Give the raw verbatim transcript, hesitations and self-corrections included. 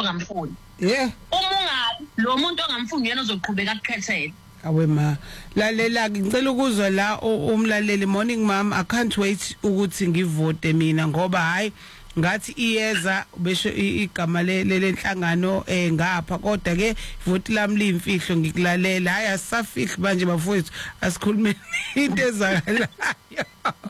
ongamfuni yeah uma ungabi lo muntu ongamfuni yena ozoqhubeka akukhethele awe ma lalela ngicela ukuzwa la umlaleli morning mom I can't wait ukuthi ngivote mina ngoba hayi ngathi iyeza besho igama lenhlangano eh ngapha kodwa ke vote lami limfihlo ngikulalela hayi asafihli manje bafowethu asikhulume into ezakalayo